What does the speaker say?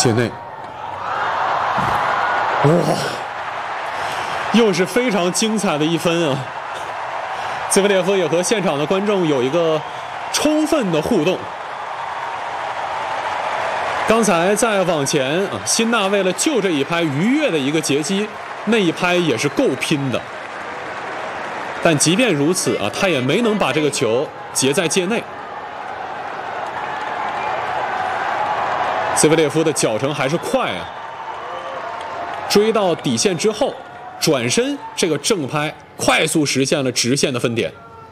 界内，哇，又是非常精彩的一分啊！兹维列夫也和现场的观众有一个充分的互动。刚才再往前啊，辛纳为了救这一拍愉悦的一个截击，那一拍也是够拼的。但即便如此啊，他也没能把这个球截在界内。兹维列夫的脚程还是快啊，追到底线之后，转身这个正拍快速实现了直线的分点。